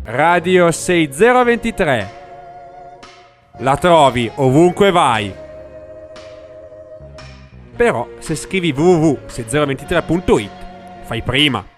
Radio 6023. La trovi ovunque vai. Però se scrivi www.6023.it fai prima.